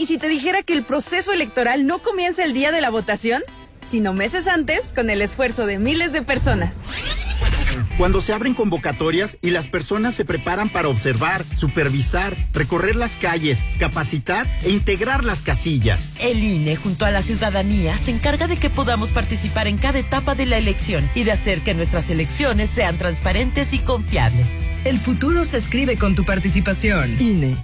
¿Y si te dijera que el proceso electoral no comienza el día de la votación, sino meses antes, con el esfuerzo de miles de personas? Cuando se abren convocatorias y las personas se preparan para observar, supervisar, recorrer las calles, capacitar e integrar las casillas. El INE, junto a la ciudadanía, se encarga de que podamos participar en cada etapa de la elección y de hacer que nuestras elecciones sean transparentes y confiables. El futuro se escribe con tu participación. INE.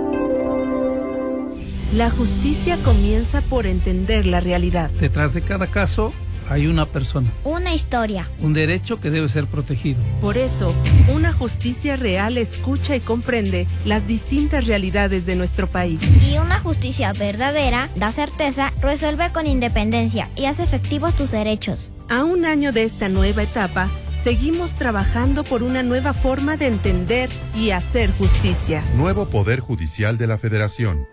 La justicia comienza por entender la realidad. Detrás de cada caso hay una persona. Una historia. Un derecho que debe ser protegido. Por eso, una justicia real escucha y comprende las distintas realidades de nuestro país. Y una justicia verdadera da certeza, resuelve con independencia y hace efectivos tus derechos. A un año de esta nueva etapa, seguimos trabajando por una nueva forma de entender y hacer justicia. Nuevo Poder Judicial de la Federación.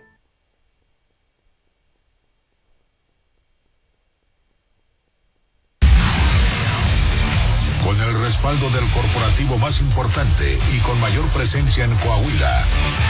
Con el respaldo del corporativo más importante y con mayor presencia en Coahuila.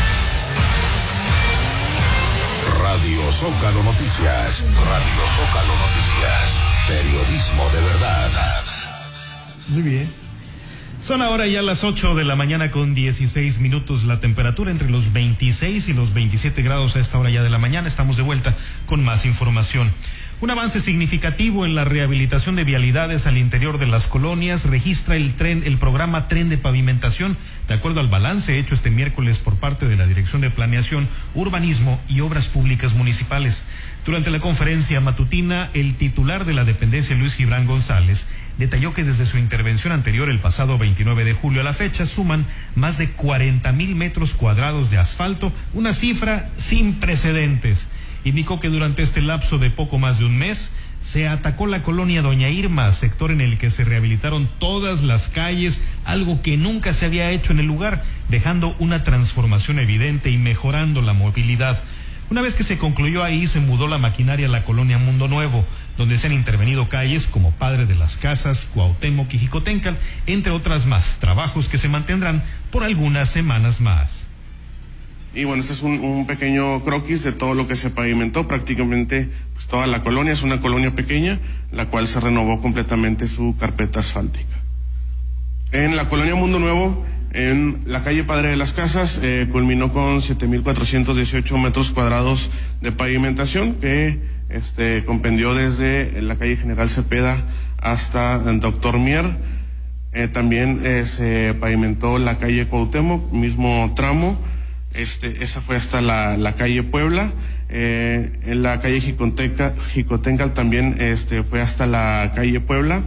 Radio Zócalo Noticias. Radio Zócalo Noticias. Periodismo de verdad. Muy bien. Son ahora ya las 8 de la mañana con 16 minutos. La temperatura entre los 26 y los 27 grados a esta hora ya de la mañana. Estamos de vuelta con más información. Un avance significativo en la rehabilitación de vialidades al interior de las colonias registra el programa Tren de Pavimentación, de acuerdo al balance hecho este miércoles por parte de la Dirección de Planeación, Urbanismo y Obras Públicas Municipales. Durante la conferencia matutina, el titular de la dependencia, Luis Gibran González, detalló que desde su intervención anterior, el pasado 29 de julio a la fecha, suman más de 40,000 metros cuadrados de asfalto, una cifra sin precedentes. Indicó que durante este lapso de poco más de un mes se atacó la colonia Doña Irma, sector en el que se rehabilitaron todas las calles, algo que nunca se había hecho en el lugar, dejando una transformación evidente y mejorando la movilidad. Una vez que se concluyó ahí, se mudó la maquinaria a la colonia Mundo Nuevo, donde se han intervenido calles como Padre de las Casas, Cuauhtémoc y Jicotencal, entre otras más, trabajos que se mantendrán por algunas semanas más. Y bueno, este es un pequeño croquis de todo lo que se pavimentó. Prácticamente pues toda la colonia es una colonia pequeña, la cual se renovó completamente su carpeta asfáltica. En la colonia Mundo Nuevo, en la calle Padre de las Casas, culminó con 7,418 metros cuadrados de pavimentación, que compendió desde la calle General Cepeda hasta Doctor Mier. También se pavimentó la calle Cuauhtémoc, mismo tramo. Esa fue hasta la calle Puebla. En la calle Jicotencal también fue hasta la calle Puebla,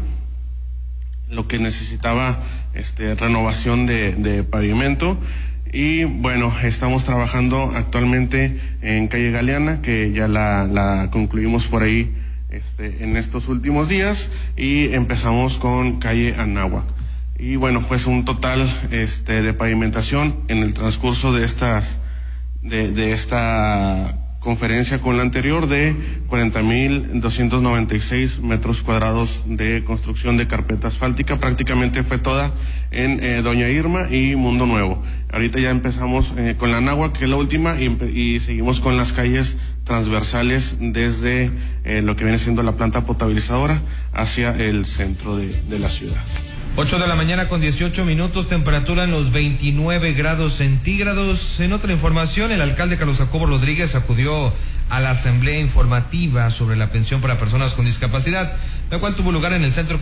lo que necesitaba renovación de pavimento. Y bueno, estamos trabajando actualmente en calle Galeana, que ya la concluimos por ahí en estos últimos días, y empezamos con calle Anáhuac. Y bueno, pues un total de pavimentación en el transcurso de esta conferencia con la anterior de 40,296 metros cuadrados de construcción de carpeta asfáltica. Prácticamente fue toda en Doña Irma y Mundo Nuevo. Ahorita ya empezamos con la Anáhuac, que es la última, y seguimos con las calles transversales desde lo que viene siendo la planta potabilizadora hacia el centro de la ciudad. 8 de la mañana con 18 minutos, temperatura en los 29 grados centígrados. En otra información, el alcalde Carlos Jacobo Rodríguez acudió a la asamblea informativa sobre la pensión para personas con discapacidad, la cual tuvo lugar en el Centro